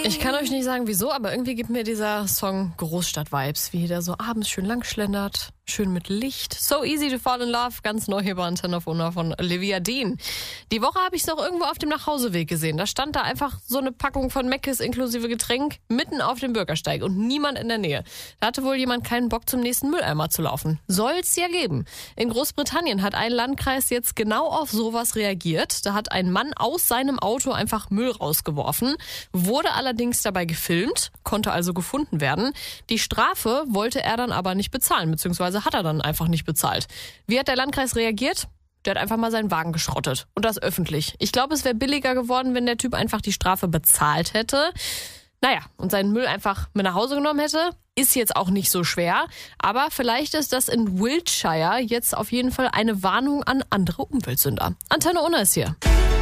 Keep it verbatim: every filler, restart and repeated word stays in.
Ich kann euch nicht sagen, wieso, aber irgendwie gibt mir dieser Song Großstadt-Vibes, wie der so abends schön lang schlendert, schön mit Licht. So easy to fall in love, ganz neu hier bei Antenne auf Una von Olivia Dean. Die Woche habe ich es noch irgendwo auf dem Nachhauseweg gesehen. Da stand da einfach so eine Packung von Mc's inklusive Getränk mitten auf dem Bürgersteig und niemand in der Nähe. Da hatte wohl jemand keinen Bock, zum nächsten Mülleimer zu laufen. Soll's ja geben. In Großbritannien hat ein Landkreis jetzt genau auf sowas reagiert. Da hat ein Mann aus seinem Auto einfach Müll rausgeworfen, wurde allerdings dabei gefilmt, konnte also gefunden werden. Die Strafe wollte er dann aber nicht bezahlen, beziehungsweise hat er dann einfach nicht bezahlt. Wie hat der Landkreis reagiert? Der hat einfach mal seinen Wagen geschrottet. Und das öffentlich. Ich glaube, es wäre billiger geworden, wenn der Typ einfach die Strafe bezahlt hätte. Naja, und seinen Müll einfach mit nach Hause genommen hätte. Ist jetzt auch nicht so schwer. Aber vielleicht ist das in Wiltshire jetzt auf jeden Fall eine Warnung an andere Umweltsünder. Antenne Una ist hier.